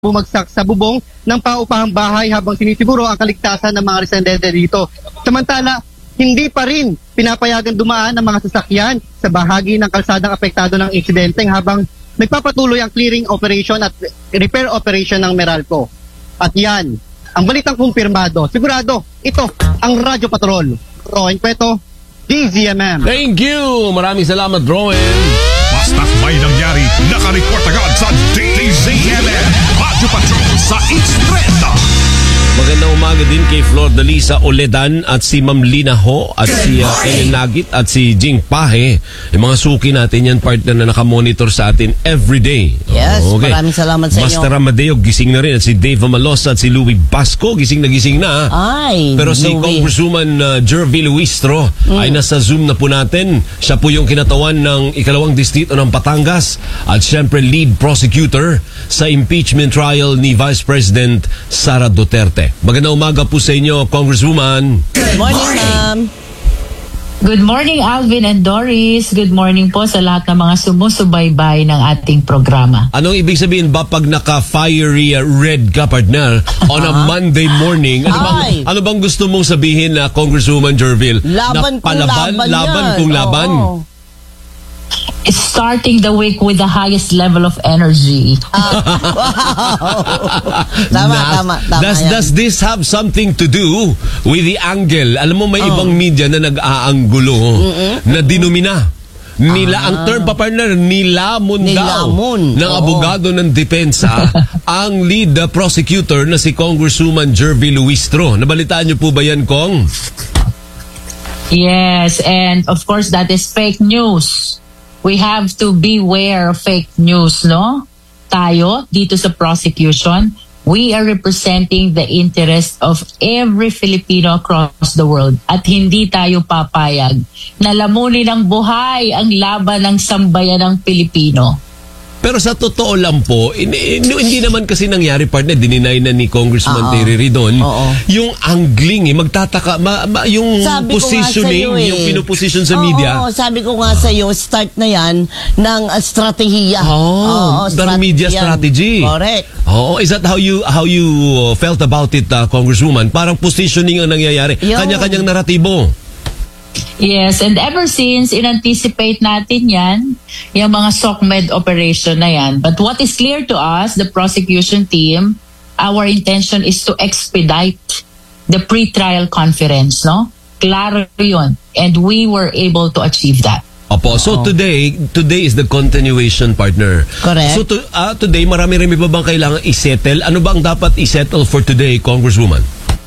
bumagsak sa bubong ng paupahang bahay habang sinisiguro ang kaligtasan ng mga residente dito. Samantala, hindi pa rin pinapayagan dumaan ang mga sasakyan sa bahagi ng kalsadang apektado ng insidente habang nagpapatuloy ang clearing operation at repair operation ng Meralco. At yan, ang balitang kumpirmado. Sigurado, ito ang Radyo Patrol. Roen Cueto, DZMM. Thank you! Maraming salamat, Roen. Basta't may nangyari, nakareport agad sa DZMM. Radyo Patrol sa Estrada. Magandang umaga din kay Flor Dalisa Oledan at si Ma'am Lina Ho at si Ellen Nagit at si Jing Pahe. Yung mga suki natin yan, partner na nakamonitor sa atin everyday. Yes, maraming salamat sa inyo. Master Amadeo, gising na rin. At si Dave Malosa at si Louie Basco, gising na. Ay, pero si Congresswoman Jervy Luistro ay nasa Zoom na po natin. Siya po yung kinatawan ng ikalawang distrito ng Batangas at syempre lead prosecutor sa impeachment trial ni Vice President Sara Duterte. Magandang umaga po sa inyo, Congresswoman. Good morning, ma'am. Good morning, Alvin and Doris. Good morning po sa lahat ng mga sumusubaybay ng ating programa. Anong ibig sabihin ba pag naka-fiery red ka, partner, on a Monday morning? Ano bang gusto mong sabihin na Congresswoman Jervil? Laban kung laban. Oh. Starting the week with the highest level of energy. Tama. Does this have something to do with the angle? Alam mo, may ibang media na nag-aanggulo na dinumina. Ang term pa, partner, nilamon ng abogado ng depensa ang lead prosecutor na si Congresswoman Jervy Luistro. Nabalitaan niyo po ba yan, Kong? Yes, and of course that is fake news. We have to beware of fake news, no? Tayo, dito sa prosecution, we are representing the interest of every Filipino across the world. At hindi tayo papayag na lamunin ng buhay ang laban ng sambayan ng Pilipino. Pero sa totoo lang po, hindi naman kasi nangyari, partner, dininay na ni Congressman Terry Ridon, yung angling, magtataka, yung sabi positioning, yung pinuposition sa media. Sabi ko nga sa iyo, start na yan ng strategiya. Media strategy. Correct. Is that how you felt about it, Congresswoman? Parang positioning ang nangyayari. Kanya-kanyang naratibo. Yes, and ever since, in-anticipate natin yan, yung mga SOCMED operation na yan. But what is clear to us, the prosecution team, our intention is to expedite the pre-trial conference, no? Klaro yun. And we were able to achieve that. Opo, so today is the continuation, partner. Correct. So today, marami-rami pa bang kailangan isettle? Ano ba ang dapat isettle for today, Congresswoman?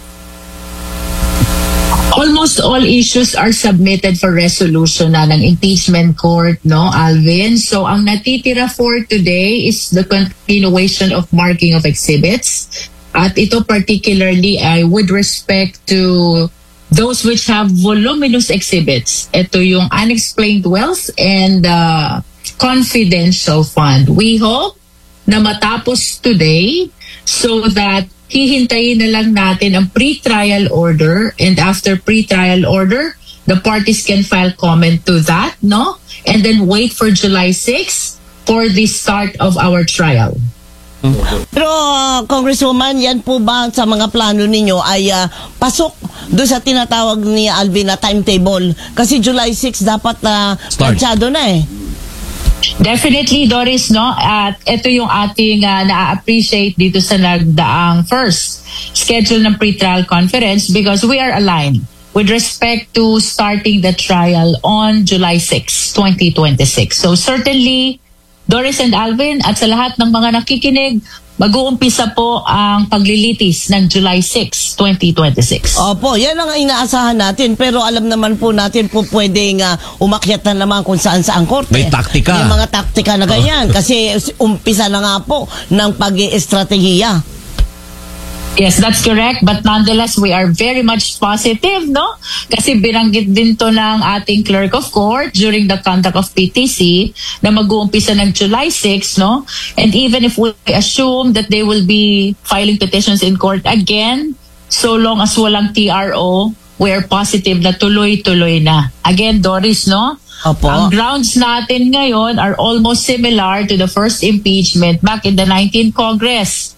Almost all issues are submitted for resolution na ng impeachment court, no, Alvin? So, ang natitira for today is the continuation of marking of exhibits. At ito particularly ay with respect to those which have voluminous exhibits. Ito yung unexplained wealth and confidential fund. We hope na matapos today so that hihintayin na lang natin ang pre-trial order, and after pre-trial order, the parties can file comment to that, no? And then wait for July 6 for the start of our trial. Pero Congresswoman, yan po ba sa mga plano ninyo ay pasok doon sa tinatawag ni Alvin na timetable? Kasi July 6 dapat planchado na eh. Definitely, Doris, no? At ito yung ating na-appreciate dito sa nagdaang first schedule ng pre-trial conference because we are aligned with respect to starting the trial on July 6, 2026. So certainly, Doris and Alvin, at sa lahat ng mga nakikinig, mag-uumpisa po ang paglilitis ng July 6, 2026. Opo, yan ang inaasahan natin. Pero alam naman po natin po pwedeng umakyat na naman kung saan-saan korte. May taktika. May mga taktika na ganyan. Kasi umpisa na nga po ng pag-i-estratehiya. Yes, that's correct. But nonetheless, we are very much positive, no? Kasi binanggit din to ng ating clerk of court during the conduct of PTC na mag-uumpisa ng July 6, no? And even if we assume that they will be filing petitions in court again, so long as walang TRO, we are positive na tuloy-tuloy na. Again, Doris, no? Opo. Ang grounds natin ngayon are almost similar to the first impeachment back in the 19th Congress.